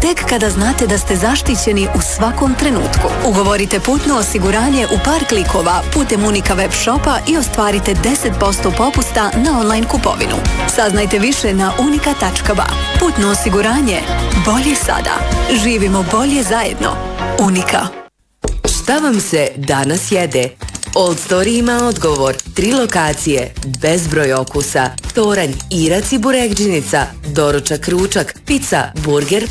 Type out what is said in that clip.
tek kada znate da ste zaštićeni u svakom trenutku. Ugovorite putno osiguranje u par klikova putem Unika web shopa i ostvarite 10% popusta na online kupovinu. Saznajte više na unika.ba. Putno osiguranje. Bolje sada. Živimo bolje zajedno. Unika. Šta vam se danas jede? Old Story ima odgovor. 3 lokacije, bezbroj okusa. Toranj, Irac i Burekdžinica, doručak, ručak, pizza, burger,